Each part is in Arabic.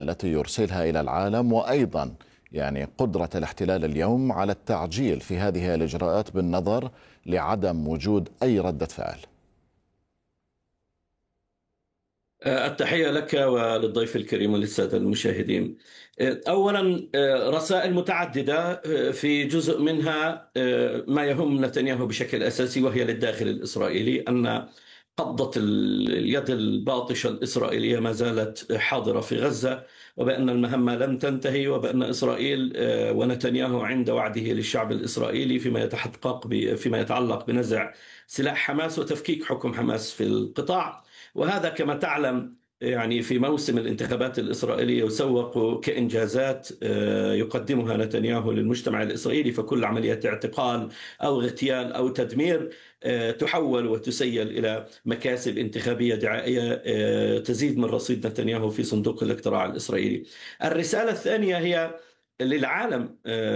التي يرسلها إلى العالم، وأيضا يعني قدرة الاحتلال اليوم على التعجيل في هذه الإجراءات بالنظر لعدم وجود أي ردة فعل؟ التحية لك وللضيف الكريم وللسادة المشاهدين. أولا، رسائل متعددة، في جزء منها ما يهم نتنياهو بشكل أساسي، وهي للداخل الإسرائيلي، أن قبضة اليد الباطشة الإسرائيلية ما زالت حاضرة في غزة، وبأن المهمة لم تنتهي، وبأن إسرائيل ونتنياهو عند وعده للشعب الإسرائيلي فيما يتعلق بنزع سلاح حماس وتفكيك حكم حماس في القطاع. وهذا كما تعلم يعني في موسم الانتخابات الإسرائيلية يسوق كإنجازات يقدمها نتنياهو للمجتمع الإسرائيلي، فكل عملية اعتقال أو اغتيال أو تدمير تحول وتسيل إلى مكاسب انتخابية دعائية تزيد من رصيد نتنياهو في صندوق الاقتراع الإسرائيلي. الرسالة الثانية هي للعالم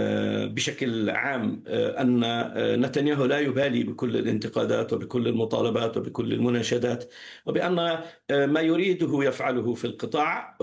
بشكل عام، أن نتنياهو لا يبالي بكل الانتقادات وبكل المطالبات وبكل المناشدات، وبأن ما يريده يفعله في القطاع،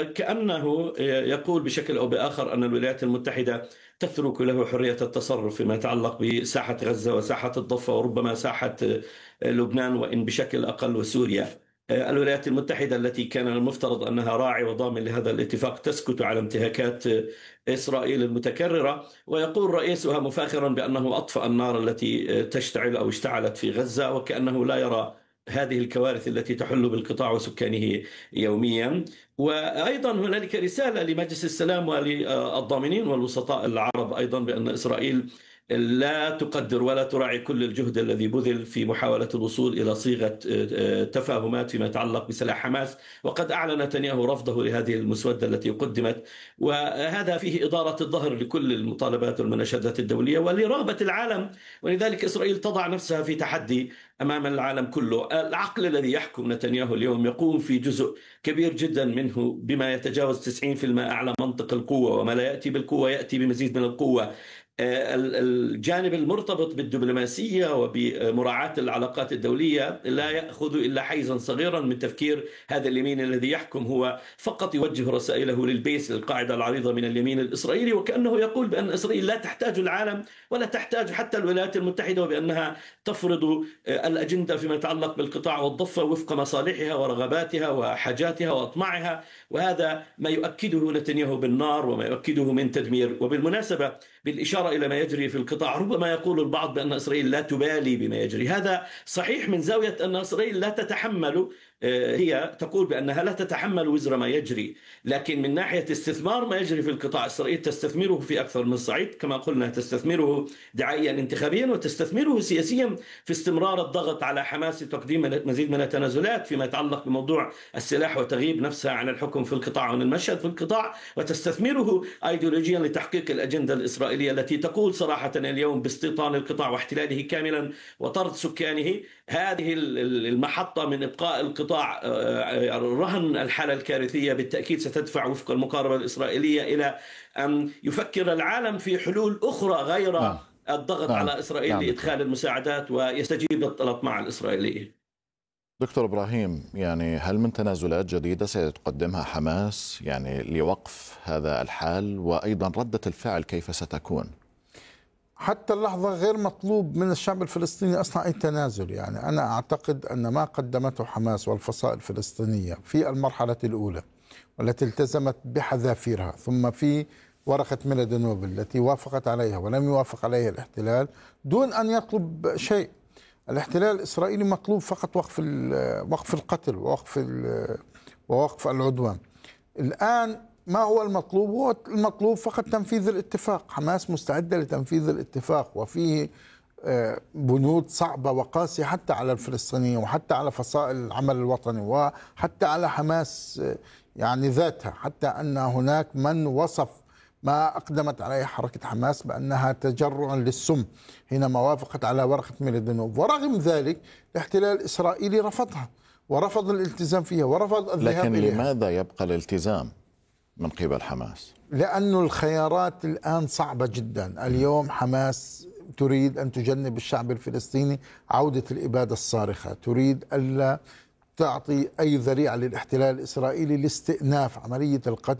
وكأنه يقول بشكل أو بآخر أن الولايات المتحدة تترك له حرية التصرف فيما يتعلق بساحة غزة وساحة الضفة وربما ساحة لبنان، وإن بشكل أقل وسوريا. الولايات المتحدة التي كان المفترض أنها راعي وضامن لهذا الاتفاق تسكت على انتهاكات إسرائيل المتكررة، ويقول رئيسها مفاخرا بأنه أطفأ النار التي تشتعل أو اشتعلت في غزة، وكأنه لا يرى هذه الكوارث التي تحل بالقطاع وسكانه يوميا. وأيضا هنالك رسالة لمجلس السلام وللضامنين والوسطاء العرب أيضا بأن إسرائيل لا تقدر ولا تراعي كل الجهد الذي بذل في محاولة الوصول إلى صيغة تفاهمات فيما يتعلق بسلاح حماس، وقد أعلن نتنياهو رفضه لهذه المسودة التي قدمت. وهذا فيه إدارة الظهر لكل المطالبات والمناشدات الدولية ولرغبة العالم، ولذلك إسرائيل تضع نفسها في تحدي أمام العالم كله. العقل الذي يحكم نتنياهو اليوم يقوم في جزء كبير جدا منه بما يتجاوز 90% أعلى منطق القوة، وما لا يأتي بالقوة يأتي بمزيد من القوة. الجانب المرتبط بالدبلوماسية وبمراعاة العلاقات الدولية لا يأخذ إلا حيزا صغيرا من تفكير هذا اليمين الذي يحكم، هو فقط يوجه رسائله للبيس، للقاعدة العريضة من اليمين الإسرائيلي، وكأنه يقول بأن إسرائيل لا تحتاج العالم ولا تحتاج حتى الولايات المتحدة، وبأنها تفرض الأجندة فيما يتعلق بالقطاع والضفة وفق مصالحها ورغباتها وحاجاتها وأطماعها. وهذا ما يؤكده نتنياهو بالنار وما يؤكده من تدمير. وبالمناسبة، بالإشارة إلى ما يجري في القطاع، ربما يقول البعض بأن إسرائيل لا تبالي بما يجري. هذا صحيح من زاوية أن إسرائيل لا تتحمل، هي تقول بأنها لا تتحمل وزر ما يجري، لكن من ناحية استثمار ما يجري في القطاع، إسرائيل تستثمره في أكثر من صعيد، كما قلنا تستثمره دعائيا انتخابيا وتستثمره سياسيا في استمرار الضغط على حماس لتقديم مزيد من التنازلات فيما يتعلق بموضوع السلاح وتغييب نفسها عن الحكم في القطاع وعن المشهد في القطاع، وتستثمره أيديولوجيا لتحقيق الأجندة الإسرائيلية التي تقول صراحة اليوم باستيطان القطاع واحتلاله كاملا وطرد سكانه. هذه المحطة من إبقاء القطاع رهن الحالة الكارثية بالتأكيد ستدفع وفق المقاربة الإسرائيلية إلى أن يفكر العالم في حلول أخرى غير الضغط على إسرائيل لإدخال المساعدات ويستجيب الأطماع الإسرائيلية. دكتور إبراهيم، يعني هل من تنازلات جديدة ستقدمها حماس يعني لوقف هذا الحال، وأيضا ردة الفعل كيف ستكون؟ حتى اللحظة غير مطلوب من الشعب الفلسطيني أصلا أي تنازل. يعني أنا أعتقد أن ما قدمته حماس والفصائل الفلسطينية في المرحلة الأولى والتي التزمت بحذافيرها، ثم في ورقة ميلاد نوبل التي وافقت عليها ولم يوافق عليها الاحتلال دون أن يطلب شيء. الاحتلال الإسرائيلي مطلوب فقط وقف القتل ووقف العدوان. الآن ما هو المطلوب؟ هو المطلوب فقط تنفيذ الاتفاق. حماس مستعدة لتنفيذ الاتفاق، وفيه بنود صعبة وقاسية حتى على الفلسطينيين وحتى على فصائل العمل الوطني وحتى على حماس يعني ذاتها، حتى أن هناك من وصف ما أقدمت عليه حركة حماس بأنها تجرع للسم حينما وافقت على ورقة ميلاد نوبل. ورغم ذلك الاحتلال الإسرائيلي رفضها ورفض الالتزام فيها ورفض الذهاب لكن إليها. لماذا يبقى الالتزام من قبل حماس؟ لأن الخيارات الآن صعبة جدا. اليوم حماس تريد أن تجنب الشعب الفلسطيني عودة الإبادة الصارخة، تريد ألا تعطي أي ذريعة للاحتلال الإسرائيلي لاستئناف عملية القتل